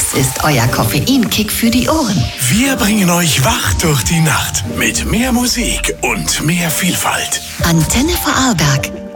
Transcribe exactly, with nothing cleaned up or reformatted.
Das ist euer Koffeinkick für die Ohren. Wir bringen euch wach durch die Nacht mit mehr Musik und mehr Vielfalt. Antenne Vorarlberg.